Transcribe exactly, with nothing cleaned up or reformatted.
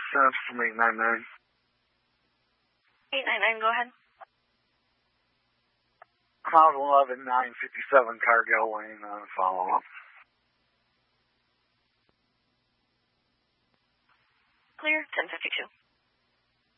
That's from eight nine nine. eight nine nine, go ahead. Cloud eleven nine fifty-seven Cargill Lane on follow-up. Clear, ten fifty-two.